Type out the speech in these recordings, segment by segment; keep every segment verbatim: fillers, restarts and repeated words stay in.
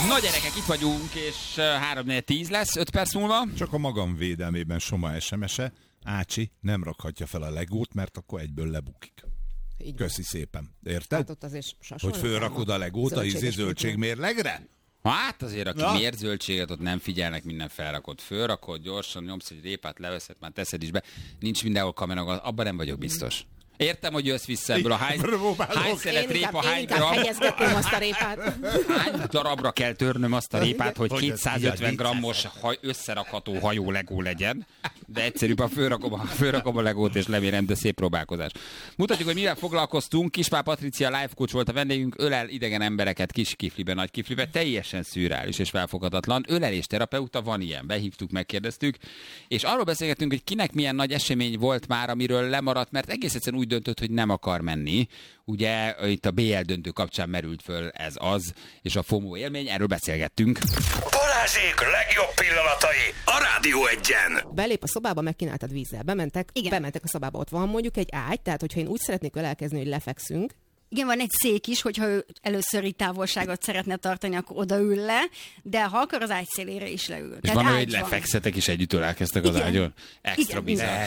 Na gyerekek, itt vagyunk, és három négy tíz lesz, öt perc múlva. Csak a magam védelmében Soma es em es-e, Ácsi nem rakhatja fel a legót, mert akkor egyből lebukik. Így Köszi szépen. Érted? Hát ott azért hogy fölrakod a legót a izé zöldségmérlegre? Hát azért, aki ja. mért zöldséget, ott nem figyelnek, minden felrakod, fölrakod, gyorsan nyomsz egy répát, leveszed, már teszed is be. Nincs mindenhol kamera, abban nem vagyok biztos. Értem, hogy jössz vissza ebből a hány, hány szelet répa, hány darab... Én inkább azt a répát. Hány darabra kell törnöm azt a répát, hogy kétszázötven grammos haj, összerakható hajó legó legyen, de egyszerűbb, fölrakom a, fölrakom a legót és lemérem, de szép próbálkozás. Mutatjuk, hogy mivel foglalkoztunk. Kispál Patricia life coach volt a vendégünk, ölel idegen embereket kis kiflibe, nagy kiflibe, teljesen szürreális és felfoghatatlan. Ölelés terapeuta, van ilyen, behívtuk, megkérdeztük, és arról beszélgettünk, hogy kinek milyen nagy esemény volt már, amiről lemaradt, mert egész egyszerűen úgy döntött, hogy nem akar menni. Ugye itt a bé el döntő kapcsán merült föl ez az, és a FOMO élmény, erről beszélgettünk. Balázsék legjobb pillanatai a Rádió Egyen. Belép a szobába, megkínáltad vízzel. Bementek, Igen. bementek a szobába, ott van mondjuk egy ágy, tehát hogyha én úgy szeretnék ölelkezni, hogy lefekszünk. Igen, van egy szék is, hogyha ő először így távolságot szeretne tartani, akkor odaül le, de ha akar, az ágy szélére is leül. És van, hogy lefekszetek és együtt ölelkeztek az ágyon? Extra bizarr.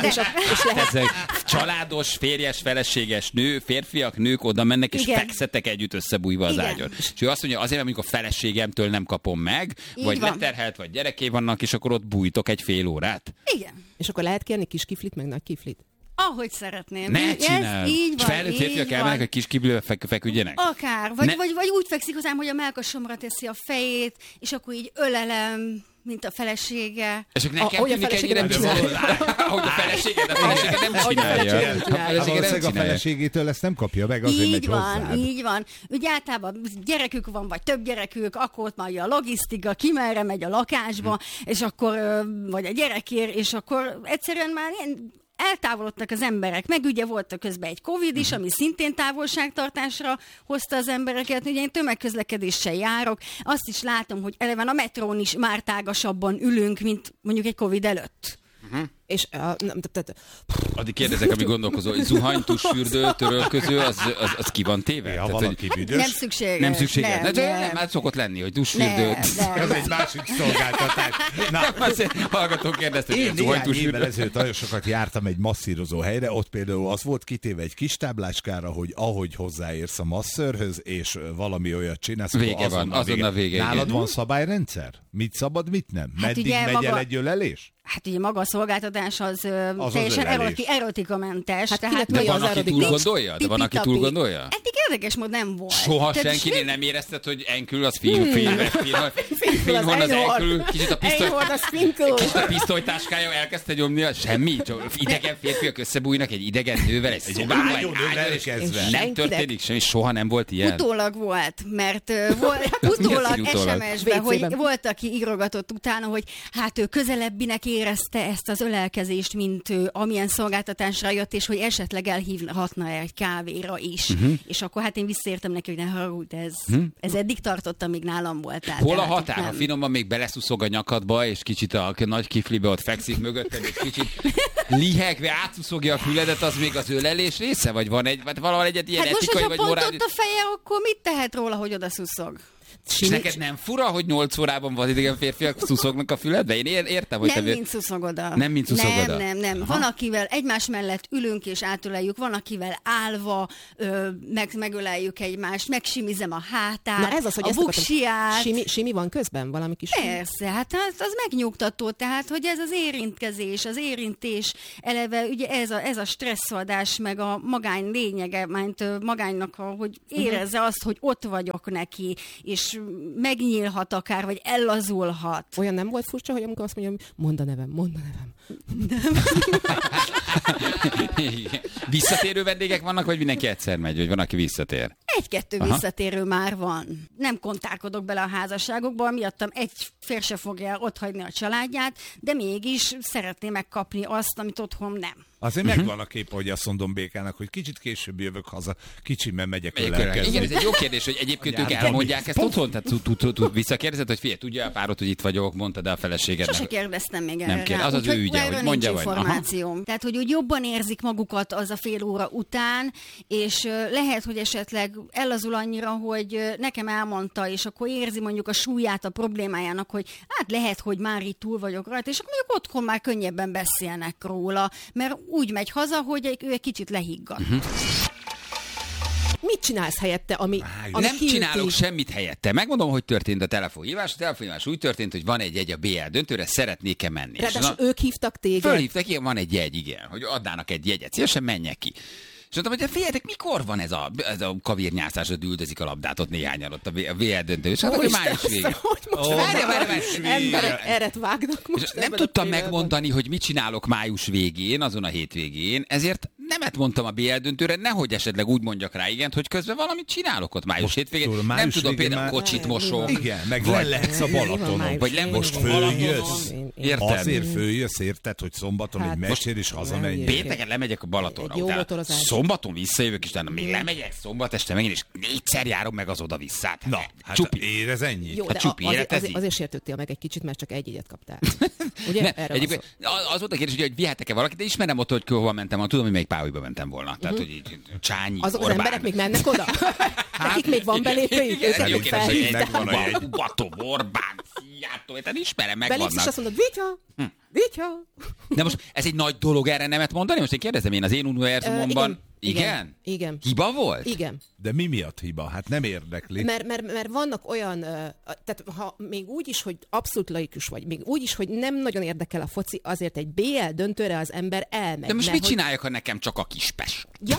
Ezek családos, férjes, feleséges nő, férfiak, nők oda mennek, és Igen. fekszetek együtt összebújva az Igen. ágyon. És ő azt mondja, azért, amikor a feleségemtől nem kapom meg, így vagy van. leterhelt, vagy gyereké vannak, és akkor ott bújtok egy fél órát. Igen. És akkor lehet kérni kis kiflit, meg nagy kiflit? Ahogy szeretném. Ne csináld! És felnőtt férfiak elmennek, hogy kis kiből fek- feküdjenek? Akár. Vagy, vagy, vagy úgy fekszik hozzám, hogy a mellkasomra teszi a fejét, és akkor így ölelem, mint a felesége. És akkor nekem tűnik ennyire, nem ahogy a feleséged, a feleséged nem csinálja. A feleségétől ezt nem kapja meg, azért megy hozzád. Így van, így van. Ugye általában gyerekük van, vagy több gyerekük, akkor ott már a logisztika, ki merre megy a lakásba, és akkor, vagy a gyerekért, és akkor egyszerűen már ilyen eltávolodtak az emberek, meg ugye volt közben egy Covid is, ami szintén távolságtartásra hozta az embereket. Ugye én tömegközlekedéssel járok, azt is látom, hogy eleven a metrón is már tágasabban ülünk, mint mondjuk egy Covid előtt. Uh-huh. És uh, nem, tehát... Addig kérdezek, ami gondolkozó, zuhany, tusfürdő, törölköző, az, az, az ki van téve? Ja, tehát, valaki büdös? Nem szükséges. Nem szükséges. Nem, nem, nem. nem, nem, hát szokott lenni, hogy tusfürdő. Ez egy másik szolgáltatás. Na. Nem, azért hallgatók kérdeztek, hogy zuhany, tusfürdő. Én néhány ezelőtt nagyon sokat jártam egy masszírozó helyre, ott például az volt kitéve egy kis táblácskára, hogy ahogy hozzáérsz a masszörhöz, és valami olyat csinálsz, vége van, azonnal vége. Nálad van szabályrendszer? Mit szabad, mit nem? Hát Meddig megy maga... el egy ölelés? Hát ugye maga a szolgáltatás az, az teljesen az eroti, erotikamentes. Hát tehát de van, aki túl gondolja? De van, aki túl gondolja? Eddig érdekes mód nem volt. Soha tehát senkinél svéd... nem érezted, hogy enkül az film, film, film, film, az enkül, kicsit a pisztoly, kicsit a pisztolytáskája elkezdte nyomni, semmi? Idegen férfiak összebújnak egy idegen nővel, egy szobába, egy ágyal, nem történik semmi, soha nem volt ilyen. Utólag volt, mert volt utólag es em es-ben, hogy volt, aki írogatott utána, hogy hát ő közelebbinek érezte ezt az ölelkezést, mint ő, amilyen szolgáltatásra jött, és hogy esetleg elhívhatna egy kávéra is. Uh-huh. És akkor hát én visszaértem neki, hogy ne haragudj, ez, uh-huh. ez eddig tartott, amíg nálam voltál. Hol a határ? Ha finoman még beleszuszog a nyakadba, és kicsit a nagy kiflibe ott fekszik mögötted, és kicsit lihegve átszuszogja a füledet, az még az ölelés része? Vagy van egy, vagy valahol egyet ilyen hát etikai, vagy morális? Hát most, hogyha pont ott a feje, akkor mit tehet róla, hogy oda szuszog? És neked nem fura, hogy nyolc órában van idegen férfiak szuszognak a füledbe? Én értem, hogy nem te... mint szuszog-oda. Nem mint szuszog-oda. Nem, nem, nem. Aha. Van, akivel egymás mellett ülünk és átöleljük, van, akivel állva ö, meg, megöleljük egymást, megsimizem a hátát, Na ez az, hogy a buksiját. Simi, simi van közben? Valami kis Persze, hát az, az megnyugtató, tehát, hogy ez az érintkezés, az érintés, eleve ugye ez a, ez a stresszoldás, meg a magány lényege, mint magánynak, a, hogy érezze uh-huh. azt, hogy ott vagyok neki, és megnyílhat akár, vagy ellazulhat. Olyan nem volt furcsa, hogy amikor azt mondjam, mondd a nevem, mondd a nevem. Nem. Visszatérő vendégek vannak, vagy mindenki egyszer megy, vagy van, aki visszatér? Egy-kettő Aha. visszatérő már van. Nem kontálkodok bele a házasságokba, miattam egy fér se fogja otthagyni a családját, de mégis szeretné megkapni azt, amit otthon nem. Azért uh-huh. megvan a kép, hogy azt mondom Békának, hogy kicsit később jövök haza, kicsiben megyek ölelkezni. Igen, ez egy jó kérdés, hogy egyébként ők elmondják ezt otthon, tehát visszakérdezed, hogy figyelj, tudja a párod, hogy itt vagyok, mondtad el a feleségednek. Sose kérdeztem még nem erre. Kér, az az ő ügye. ugye, erről hogy mondja nincs vagy. információm. Aha. Tehát, hogy úgy jobban érzik magukat az a fél óra után, és lehet, hogy esetleg ellazul annyira, hogy nekem elmondta, és akkor érzi mondjuk a súlyát a problémájának, hogy hát lehet, hogy már itt túl vagyok rajta, és akkor mondjuk otthon már könnyebben beszélnek róla, mert úgy megy haza, hogy ő egy kicsit lehiggadt. Uh-huh. Mit csinálsz helyette, ami, ami Nem kiüti? csinálok semmit helyette. Megmondom, hogy történt a telefonhívás. A telefonhívás úgy történt, hogy van egy jegy a bé el döntőre, szeretnék-e menni. Ráadásul ők hívtak téged? Fölhívtak, igen, van egy jegy, igen, hogy adnának egy jegyet, szívesen menjek ki. És mondtam, hogy figyeljetek, mikor van ez a, ez a kavírnyászás, hogy üldözik a labdát ott néhányan ott a bé el döntő. És hát, hogy május végén. Várja, várja, várja. Emberek eret vágnak most. És nem tudtam megmondani, hogy mit csinálok május végén, azon a hétvégén, ezért nemet mondtam a bé el döntőre, nehogy esetleg úgy mondjak rá igent, hogy közben valamit csinálok ott május most hétvégén. Tudom, nem tudom, például már... kocsit mosok. Igen, meg le lehetsz a Balatonon. Vagy nem most följössz. Érted? Azért följössz, érted, hogy szombaton egy meccsér és hazamegy. Pénteken lemegyek a Balatonra. Szombaton visszajövök, és utána még lemegyek szombat este megint, és négyszer járom meg az oda-visszát. Na, hát csupi. Érez ennyi. Jó, de csupi, azért, azért, azért sértődtél meg egy kicsit, mert csak egy jegyet kaptál. Ugye? Ne, egyébként az volt a kérdés, hogy vihetek-e valakit, de ismerem ott, hogy hova mentem, tudom, hogy melyik pályába mentem volna. Uh-huh. Tehát, hogy így Csányi, azok Orbán. Az emberek még mennek oda? Nekik még van belépőjük? Jó kérdés, hogy megvan a jegy. Batom, Orbán, Szijjártó, tehát ismerem, megvannak. Belépsz, és azt mondod, Vitya, Vitya. De most ez egy nagy dolog erre nemet mondani? Most én kérdezem, én az én univerzumomban... Igen? Igen? Igen. Hiba volt? Igen. De mi miatt hiba? Hát nem érdekli. Mert, mert, mert vannak olyan, tehát ha még úgy is, hogy abszolút laikus vagy, még úgy is, hogy nem nagyon érdekel a foci, azért egy bé el döntőre az ember elmegy. De most mert, mit hogy... csináljak, ha nekem csak a Kispest? Ja.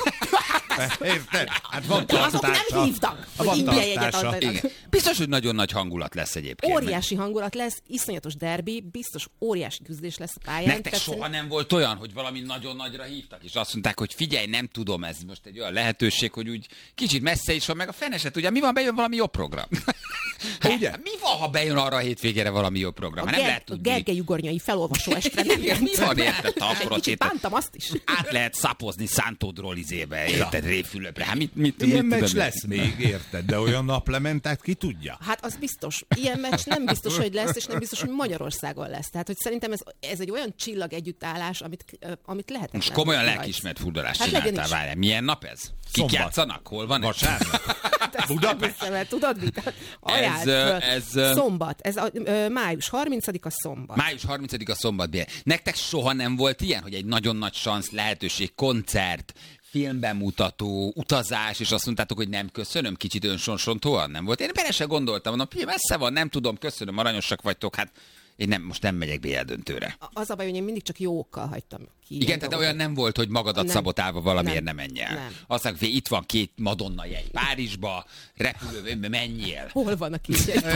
Érted? Hát van de azok nem hívtak, hogy ingyen jegyet adnak. Biztos, hogy nagyon nagy hangulat lesz egyébként. Óriási hangulat lesz, iszonyatos derbi, biztos óriási küzdés lesz a pályán. Nektek soha nem volt olyan, hogy valami nagyon nagyra hívtak, és azt mondták, hogy figyelj, nem tudom, ez most egy olyan lehetőség, hogy úgy kicsit messze is van, meg a feneset, ugye mi van, bejön valami jobb program? Ugye? Mi van, ha bejön arra a hétvégére valami jobb program? A, nem Ger- lehet tudni. a Gergely Ugornyai felolvasó estre nem jön. Mi van, érted? Akkor kicsit bántam azt is. Át lehet szapozni Szántódról izébe, érted? Révfülöpre. Hát mit, mit, ilyen mit meccs tudom, lesz még, érted? De olyan naplementát ki tudja? Hát az biztos. Ilyen meccs nem biztos, hogy lesz, és nem biztos, hogy Magyarországon lesz. Tehát, hogy szerintem ez, ez egy olyan csillag együttállás, amit, amit lehet. Most komolyan lelkiismert furdalást hát csináltál, várjál. Milyen nap ez? Kik játszanak? Hol van ez? Vasárnap. Budapest. Tudod mit? Ez, ez, szombat. Ez a, ö, május harmincadika szombat. Május harmincadika szombat. Bér. Nektek soha nem volt ilyen, hogy egy nagyon nagy szansz, lehetőség, koncert, filmbemutató, utazás, és azt mondtátok, hogy nem köszönöm, kicsit önsonsontóan nem volt. Én bele se gondoltam, mondom, messze van, nem tudom, köszönöm, aranyosak vagytok, hát én nem, most nem megyek bé el döntőre. Az a baj, hogy én mindig csak jó okkal hagytam ki. Igen, tehát olyan nem volt, hogy magadat nem. szabotálva valamiért nem, nem menj el. Nem. Azt mondják, hogy itt van két Madonna jegy Párizsba, repülőben menjél. Hol van a kis jegy?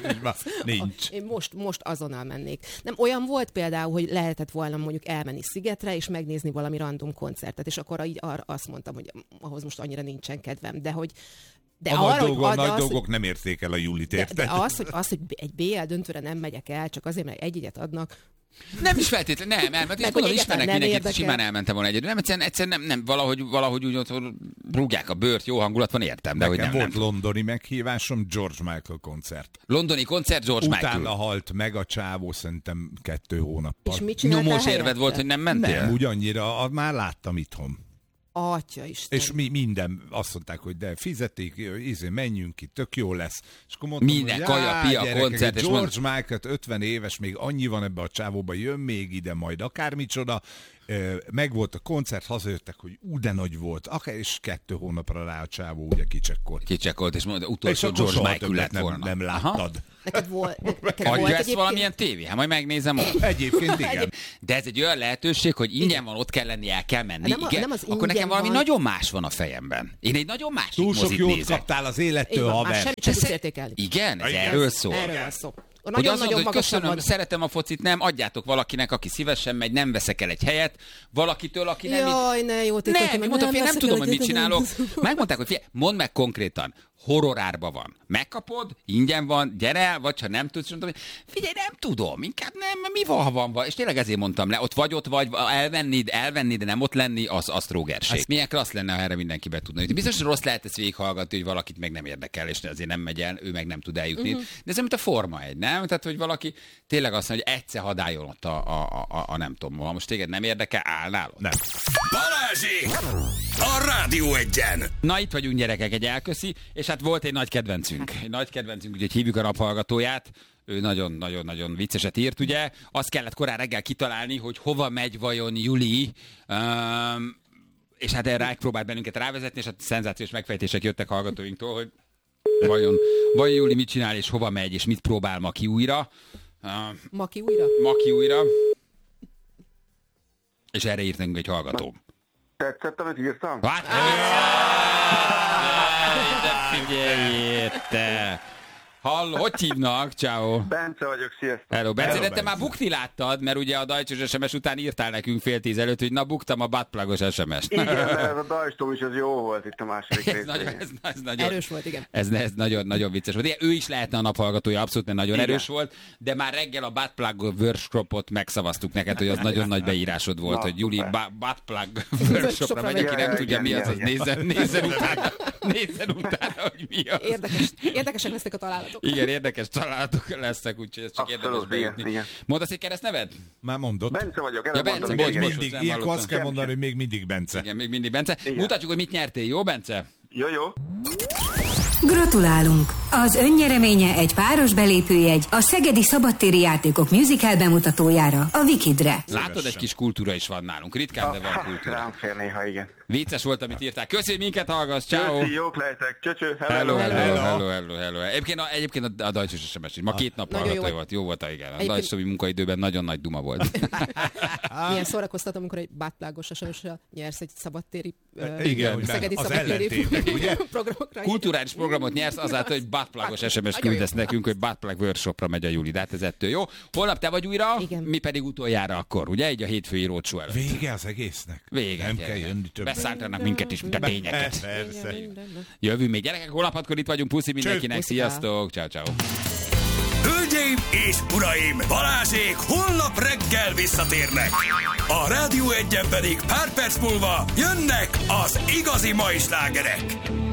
Nincs. Én most, most azonnal mennék. Nem, olyan volt például, hogy lehetett volna mondjuk elmenni Szigetre, és megnézni valami random koncertet, és akkor így arra azt mondtam, hogy ahhoz most annyira nincsen kedvem, de hogy De a arra, nagy, dolgok, hogy, nagy az, dolgok nem érték el a Julit, érted? De, de az, hogy, az, hogy egy bé el döntőre nem megyek el, csak azért, mert egy jegyet adnak. Nem is feltétlenül, nem, nem, mert tudom, ismernek mindenkit, simán elmentem volna egyedül. Nem, egyszerűen, egyszerűen nem, nem, valahogy, valahogy úgy ott rúgják a bőrt, jó hangulat van, értem. De nekem hogy nem, volt nem. londoni meghívásom, George Michael koncert. Londoni koncert, George Utána Michael. Utána halt meg a csávó, szerintem kettő hónappal. És mit csináltál Nyomós helyette? érved volt, hogy nem mentél? Nem, ugyannyira, már láttam itthon. Atya Isten. És mi minden azt mondták, hogy de fizeték, ízé, menjünk ki, tök jó lesz. És akkor mondtam, minden hogy kaja, pia, gyerekek, koncert. És George mond... Michael ötven éves, még annyi van ebbe a csávóba, jön még ide majd akármicsoda. Meg volt a koncert, hazajöttek, hogy ú, de nagy volt. Akár és kettő hónapra rá a csávó ugye kicsekkolt. Kicsekkolt, és mondta, utolsó és George Michael lett nem, volna. nem láttad. Aha. Neked volt, neked Adja volt ezt egyébként... valamilyen tévé? Hát majd megnézem ott. Egyébként igen. De ez egy olyan lehetőség, hogy ingyen van, ott kell lenni, el kell menni. Nem a, igen? nem az Akkor nekem valami van. nagyon más van a fejemben. Én egy nagyon másik Túl sok mozit jót nézek. kaptál az élettől, Van, haver. már semmit sem tudsz értékelni. Igen? Ez igen. erről szól. Erről van szó. Hogy azt mondod, hogy köszönöm, van. szeretem a focit, nem, adjátok valakinek, aki szívesen megy, nem veszek el egy helyet, valakitől, aki nem... Jaj, ne, jó, nem, én mondtam, nem, nem tudom, hogy mit csinálok. Nem. Megmondták, hogy figyelj, mondd meg konkrétan, horrorárba van. Megkapod, ingyen van, gyere el, vagy ha nem tudsz, mondom, figyelj, nem tudom, inkább nem, mi van, ha van, van. És tényleg ezért mondtam le, ott vagy, ott vagy, elvenni, elvenni, de nem ott lenni, az, az trógerség. Milyen klassz lenne, ha erre mindenki be tudna jutni. Biztos, hogy rossz lehet ezt végighallgatni, hogy valakit meg nem érdekel, és azért nem megy el, ő meg nem tud eljutni. Uh-huh. De ez mint a Forma egy, nem? Tehát, hogy valaki tényleg azt mondja, hogy egyszer hadáljon ott a, a, a, a nem tudom, ha most téged nem érdekel, állnál ott. Nem. Balázsék! A Rádió Egyen! Na, itt vagyunk, gyerekek, egy elköszi, és hát volt egy nagy kedvencünk. Egy nagy kedvencünk, úgyhogy hívjuk a naphallgatóját. Ő nagyon-nagyon-nagyon vicceset írt, ugye. Azt kellett korán reggel kitalálni, hogy hova megy vajon Juli, um, és hát erre próbált bennünket rávezetni, és hát szenzációs megfejtések jöttek hallgatóinktól, hogy vajon, vajon Juli mit csinál, és hova megy, és mit próbál ma ki újra. Uh, ma ki újra? Ma ki újra. És erre írt nekünk egy hallgató. Tetszett, amit írtam? Hát, de figyeljél te! Hall, hogy hívnak? Ciao. Bence vagyok, sziasztok. Hello, Bence, Hello, de te Bence. már bukni láttad, mert ugye a Dajcsos es em es után írtál nekünk fél tíz előtt, hogy na, buktam a buttplugos es em es-t. Igen, mert ez a Dajstom is az jó volt itt a második ez, részben. nagyon, ez, ez nagyon, Erős volt, igen. Ez, ez nagyon, nagyon vicces volt. Igen, ő is lehetne a naphallgatója, abszolút, mert nagyon Igen. erős volt, de már reggel a buttplug workshopot megszavaztuk neked, hogy az nagyon nagy beírásod volt, Na, hogy Juli szuper. ba- buttplug workshopra megy, aki Ja, nem ja, tudja, igen, mi az, igen, az igen. nézzen, nézzen utána, nézzen utána, hogy mi az. Érdekes, érdekesek lesznek a találatok. Igen, érdekes találatok lesznek, úgyhogy ez csak Abszolút, érdemes igen, bejutni. igen. Mondasz egy keresztneved? Már mondott. Bence vagyok, Ja, előbb Bence, mondom, bocs, igen, bocs. igen. Mindig, nem ilyenkor hallottam. azt kell mondani, hogy még mindig Bence. Igen, még mindig Bence. Igen. Mutatjuk, hogy mit nyertél, jó, Bence? Jó, jó. Gratulálunk! Az önnyereménye egy páros belépőjegy a Szegedi Szabadtéri Játékok musical bemutatójára, a Wikidre. Látod, egy kis kultúra is van nálunk. Ritkán, de van Ha, kultúra. Rám fér néha, igen. Vicces volt, amit írtál. Köszönjük, minket hallgass. Ciao. Köszi, jók lehetek. Csöcső, Hello, hello. hello, hello, hello, hello. Egyébként a, egyébként a, a Dajcsos es em es is. Ma két nap Nagyon jó hallgatói volt. volt. Jó volt, igen. A Egyébként- Dajcsosi munkaidőben nagyon nagy duma volt. Milyen szórakoztató, amikor egy buttplugos es em es-sel nyersz egy szabadtéri ö, Igen, hogy szegedi az szabadtéri ellentétek, ugye? programokra. Kulturális programot nyersz azáltal, hogy buttplugos es em es küldesz nekünk, hogy buttplug workshopra megy a Juli. De hát ez ettől jó. Holnap te vagy újra, Igen. mi pedig utoljára akkor, ugye? Így a hétfői roadshow előtt. Vége az egésznek. Vége. Nem gyere. kell jönni többet. Beszálltanak minket is, mint a tényeket. Persze. Jövünk még, gyerekek, holnap hatkor itt vagyunk. Puszi mindenkinek, Puszi. sziasztok, ciao, ciao. Hölgyeim és uraim, Balázsék holnap reggel visszatérnek. A Rádió Egyen pedig pár perc múlva jönnek az igazi mai slágerek.